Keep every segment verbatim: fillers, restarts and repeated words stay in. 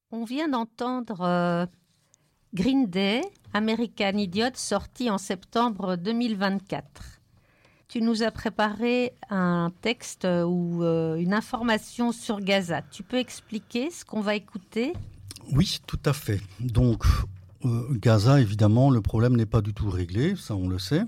On vient d'entendre euh, Green Day, American Idiot, sorti en septembre deux mille vingt-quatre. Tu nous as préparé un texte ou euh, une information sur Gaza. Tu peux expliquer ce qu'on va écouter ? Oui, tout à fait. Donc, euh, Gaza, évidemment, le problème n'est pas du tout réglé, ça on le sait.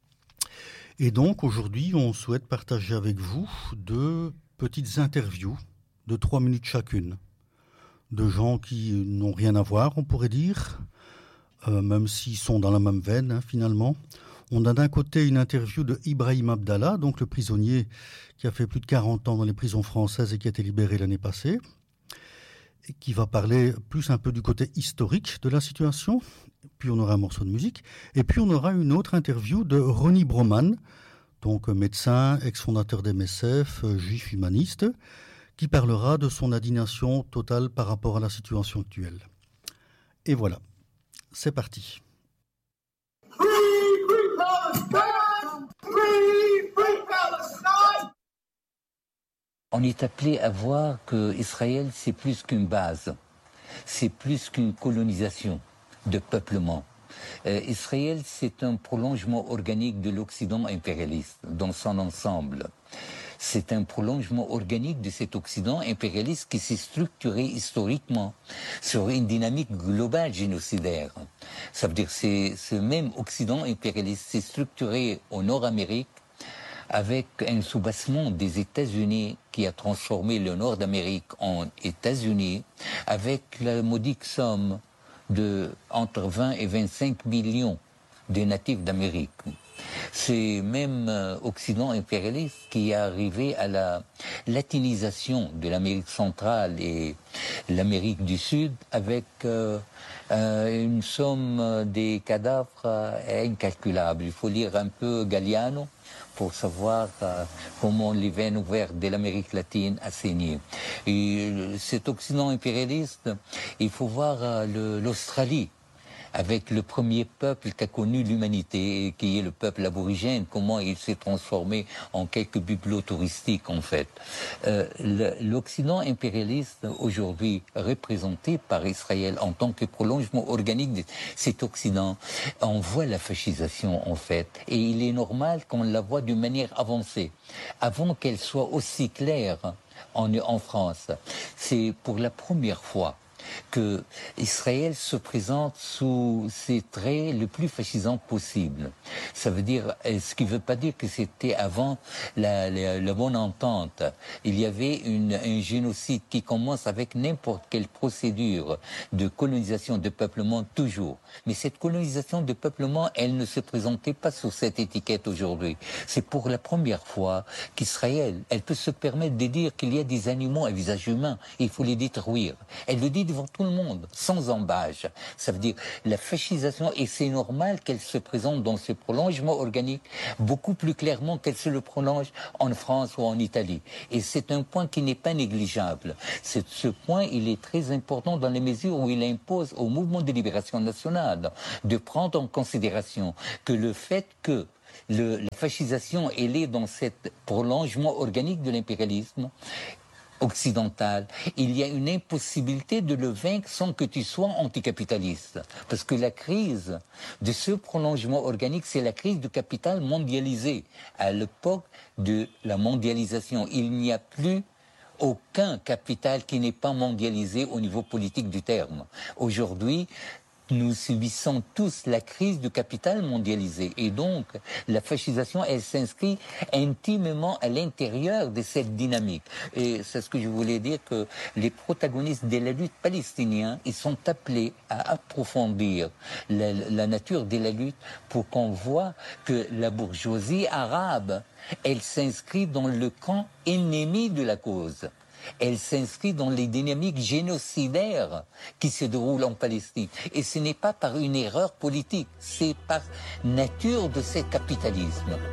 Et donc, aujourd'hui, on souhaite partager avec vous deux petites interviews de trois minutes chacune, de gens qui n'ont rien à voir, on pourrait dire, euh, même s'ils sont dans la même veine, hein, finalement. On a d'un côté une interview de Ibrahim Abdallah, donc le prisonnier qui a fait plus de quarante ans dans les prisons françaises et qui a été libéré l'année passée, et qui va parler plus un peu du côté historique de la situation. Puis on aura un morceau de musique. Et puis on aura une autre interview de Ronnie Broman, donc médecin, ex-fondateur d'M S F, juif humaniste, qui parlera de son indignation totale par rapport à la situation actuelle. Et voilà, c'est parti. Free, free Palestine! Free, free Palestine! On est appelé à voir qu'Israël, c'est plus qu'une base, c'est plus qu'une colonisation de peuplement. Euh, Israël, c'est un prolongement organique de l'Occident impérialiste dans son ensemble. C'est un prolongement organique de cet Occident impérialiste qui s'est structuré historiquement sur une dynamique globale génocidaire. Ça veut dire que ce même Occident impérialiste s'est structuré au Nord-Amérique avec un soubassement des États-Unis qui a transformé le Nord d'Amérique en États-Unis, avec la modique somme de entre vingt et vingt-cinq millions de natifs d'Amérique. C'est même euh, Occident impérialiste qui est arrivé à la latinisation de l'Amérique centrale et l'Amérique du Sud avec euh, euh, une somme des cadavres euh, incalculable. Il faut lire un peu Galliano pour savoir euh, comment les veines ouvertes de l'Amérique latine a saigné. Et euh, cet Occident impérialiste, il faut voir euh, le, l'Australie, avec le premier peuple qu'a connu l'humanité, qui est le peuple aborigène, comment il s'est transformé en quelques bibelots touristiques, en fait. Euh, le, L'Occident impérialiste, aujourd'hui représenté par Israël en tant que prolongement organique de cet Occident, on voit la fascisation, en fait. Et il est normal qu'on la voit d'une manière avancée, avant qu'elle soit aussi claire en, en France. C'est pour la première fois que Israël se présente sous ses traits le plus fascisants possible. Ça veut dire, ce qui ne veut pas dire que c'était avant la, la, la bonne entente. Il y avait une, un génocide qui commence avec n'importe quelle procédure de colonisation, de peuplement, toujours. Mais cette colonisation de peuplement, elle ne se présentait pas sous cette étiquette aujourd'hui. C'est pour la première fois qu'Israël, elle peut se permettre de dire qu'il y a des animaux à visage humain, et il faut les détruire. Elle le dit devant tout le monde, sans embâche. Ça veut dire la fascisation, et c'est normal qu'elle se présente dans ce prolongement organique beaucoup plus clairement qu'elle se le prolonge en France ou en Italie. Et c'est un point qui n'est pas négligeable. C'est, ce point, il est très important dans les mesures où il impose au mouvement de libération nationale de prendre en considération que le fait que le, la fascisation, elle est dans ce prolongement organique de l'impérialisme occidental, il y a une impossibilité de le vaincre sans que tu sois anticapitaliste. Parce que la crise de ce prolongement organique, c'est la crise du capital mondialisé. À l'époque de la mondialisation, il n'y a plus aucun capital qui n'est pas mondialisé au niveau politique du terme. Aujourd'hui, nous subissons tous la crise du capital mondialisé. Et donc, la fascisation, elle s'inscrit intimement à l'intérieur de cette dynamique. Et c'est ce que je voulais dire, que les protagonistes de la lutte palestinienne, ils sont appelés à approfondir la, la nature de la lutte pour qu'on voit que la bourgeoisie arabe, elle s'inscrit dans le camp ennemi de la cause. Elle s'inscrit dans les dynamiques génocidaires qui se déroulent en Palestine. Et ce n'est pas par une erreur politique, c'est par nature de ce capitalisme.